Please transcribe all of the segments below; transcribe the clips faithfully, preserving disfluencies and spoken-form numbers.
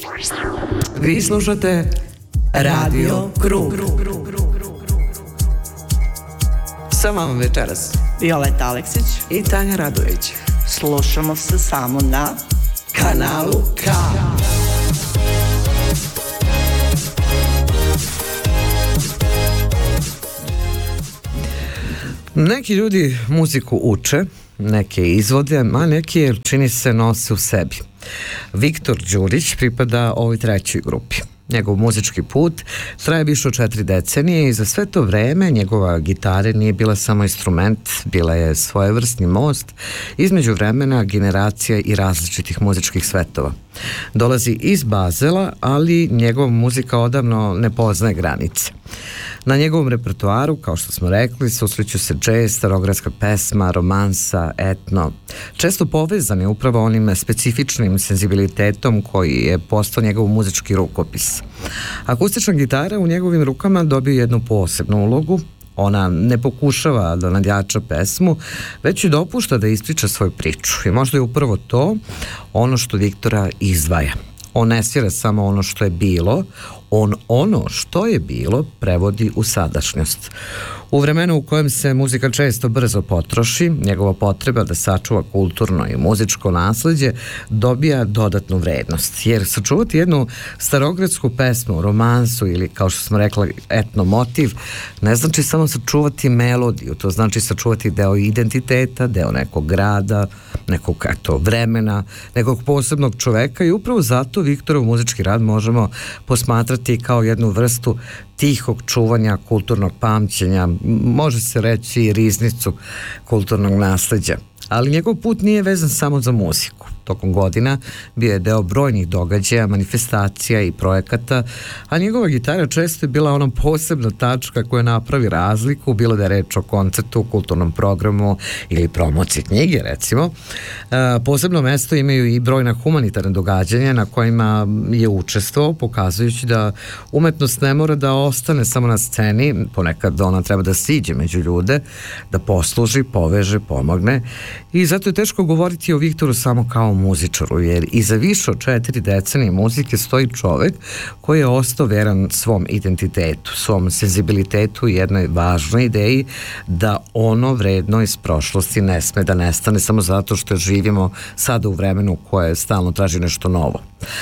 Vi slušate Radio Krug. Sa vama večeras Violeta Aleksić i Tanja Radović. Slušamo se samo na Kanalu K. Neki ljudi muziku uče, neke izvode, a neki je, čini se, nose u sebi. Viktor Đurić pripada ovoj trećoj grupi. Njegov muzički put traje više od četiri decenije i za sve to vreme njegova gitara nije bila samo instrument, bila je svojevrsni most između vremena, generacija i različitih muzičkih svetova. Dolazi iz Bazela, ali njegova muzika odavno ne poznaje granice. Na njegovom repertoaru, kao što smo rekli, susreću se džez, starogradska pesma, romansa, etno. Često povezani upravo onim specifičnim senzibilitetom koji je postao njegov muzički rukopis. Akustična gitara u njegovim rukama dobije jednu posebnu ulogu. Ona ne pokušava da nadjača pesmu, već i dopušta da ispriča svoju priču. I možda je upravo to ono što Viktora izdvaja. On ne svira samo ono što je bilo, on ono što je bilo prevodi u sadašnjost. U vremenu u kojem se muzika često brzo potroši, njegova potreba da sačuva kulturno i muzičko nasleđe dobija dodatnu vrednost. Jer sačuvati jednu starogradsku pesmu, romansu ili, kao što smo rekli, etno motiv, ne znači samo sačuvati melodiju, to znači sačuvati deo identiteta, deo nekog grada, nekog eto, vremena, nekog posebnog čoveka i upravo zato Viktorov muzički rad možemo posmatrati kao jednu vrstu tihog čuvanja kulturnog pamćenja, može se reći i riznicu kulturnog nasleđa. Ali njegov put nije vezan samo za muziku. Tokom godina bio je deo brojnih događaja, manifestacija i projekata, a njegova gitara često je bila ona posebna tačka koja napravi razliku, bilo da je reč o koncertu, kulturnom programu ili promociji knjige, recimo. E, posebno mesto imaju i brojna humanitarna događanja na kojima je učestvovao, pokazujući da umetnost ne mora da ostane samo na sceni, ponekad ona treba da siđe među ljude, da posluži, poveže, pomogne. I zato je teško govoriti o Viktoru samo kao muzičaru, jer iza više od četiri decenije muzike stoji čovek koji je ostao veran svom identitetu, svom senzibilitetu i jednoj važnoj ideji da ono vredno iz prošlosti ne sme da nestane samo zato što živimo sada u vremenu koje stalno traži nešto novo.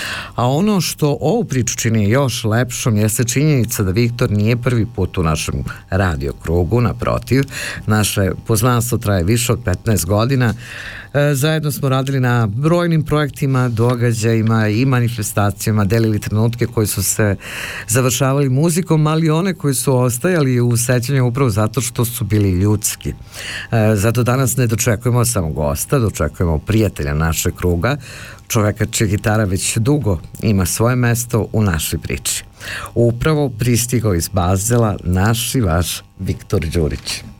A ono što ovu priču čini još lepšom jeste činjenica da Viktor nije prvi put u našem radio krugu, naprotiv, naše poznanstvo traje više od petnaest godina. E, zajedno smo radili na brojnim projektima, događajima i manifestacijama, delili trenutke koji su se završavali muzikom, ali one koji su ostajali u sećanju upravo zato što su bili ljudski. E, zato danas ne dočekujemo samo gosta, dočekujemo prijatelja našeg kruga, čoveka čija gitara već dugo ima svoje mesto u našoj priči. Upravo pristigao iz Bazela naš i vaš Viktor Đurić.